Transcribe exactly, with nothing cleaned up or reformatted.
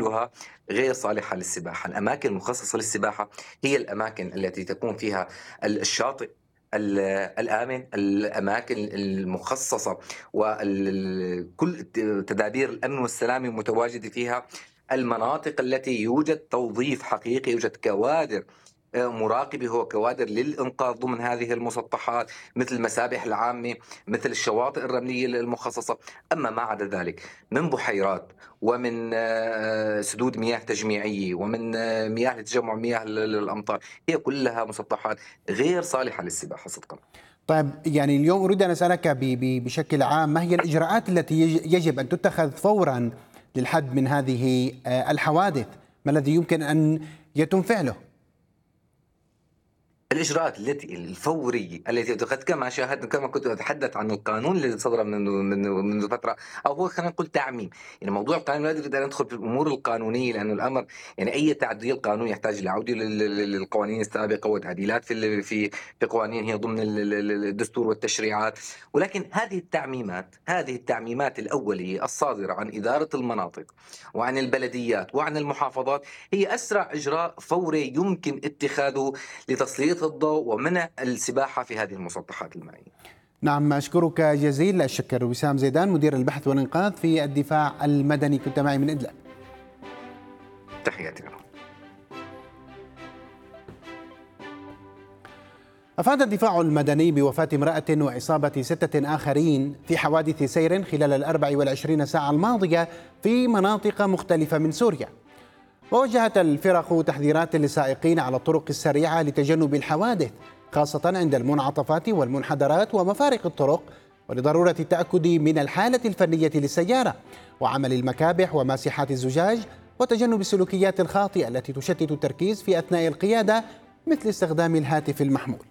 كلها غير صالحة للسباحة. الأماكن المخصصة للسباحة هي الأماكن التي تكون فيها ال الشاطئ ال الآمن، الأماكن المخصصة وال كل ت تدابير الأمن والسلامة متواجدة فيها، المناطق التي يوجد توظيف حقيقي، يوجد كوادر آآ مراقبة وكوادر للإنقاذ ضمن هذه المسطحات، مثل المسابح العامة، مثل الشواطئ الرملية المخصصة. أما ما عدا ذلك من بحيرات ومن آآ سدود مياه تجميعية ومن آه، مياه لتجمع مياه ال ال الأمطار، هي كلها مسطحات غير صالحة للسباحة صدقًا. طيب، يعني اليوم أريد أن أسألك ب- ب- بشكل عام، ما هي الإجراءات التي يج- يجب أن تتخذ فورا للحد من هذه آه، الحوادث؟ ما الذي يمكن أن يتم فعله؟ الإجراءات التي الفورية التي تُخذ، كما شاهدنا، كما كنت أتحدث عن القانون الذي صدر منذ منذ منذ فترة، أو هو خلينا نقول تعميم. يعني موضوع القانون لا نريد أن ندخل في الأمور القانونية، لأنه الأمر يعني أي تعديل قانوني يحتاج لعودة لل لل للقوانين السابقة وتعديلات في ال في في قوانين هي ضمن ال ال ال الدستور والتشريعات. ولكن هذه التعميمات هذه التعميمات الأولية الصادرة عن إدارة المناطق وعن البلديات وعن المحافظات هي أسرع إجراء فوري يمكن اتخاذه لتسليط الضوء ومنع السباحة في هذه المسطحات المائية. نعم، أشكرك جزيل الشكر. وسام زيدان، مدير البحث والإنقاذ في الدفاع المدني، كنت معي من إدلب. تحياتي لكم. أفاد الدفاع المدني بوفاة امرأة وإصابة ستة آخرين في حوادث سير خلال الأربع والعشرين ساعة الماضية في مناطق مختلفة من سوريا. ووجهت الفرق تحذيرات للسائقين على الطرق السريعة لتجنب الحوادث، خاصة عند المنعطفات والمنحدرات ومفارق الطرق، ولضرورة التأكد من الحالة الفنية للسيارة وعمل المكابح وماسحات الزجاج، وتجنب السلوكيات الخاطئة التي تشتت التركيز في أثناء القيادة، مثل استخدام الهاتف المحمول.